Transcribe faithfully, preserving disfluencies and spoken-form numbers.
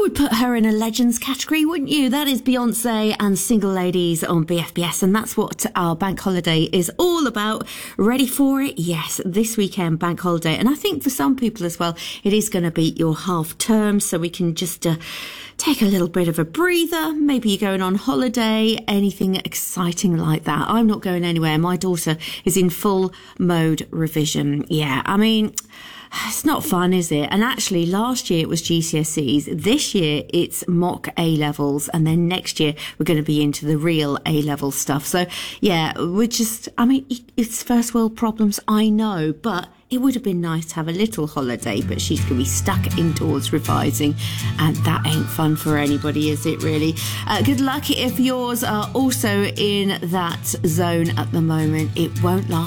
would put her in a legends category, wouldn't you? That is Beyonce and Single Ladies on B F B S, and that's what our bank holiday is all about. Ready for it? Yes, this weekend, bank holiday. And I think for some people as well, it is going to be your half term, so we can just uh, take a little bit of a breather. Maybe you're going on holiday, anything exciting like that. I'm not going anywhere. My daughter is in full mode revision. Yeah, I mean, it's not fun, is it? And actually, last year it was G C S Es. This year it's mock A-levels. And then next year we're going to be into the real A-level stuff. So, yeah, we're just, I mean, it's first world problems, I know, but it would have been nice to have a little holiday, but she's going to be stuck indoors revising, and that ain't fun for anybody, is it really? Uh, good luck if yours are also in that zone at the moment. It won't last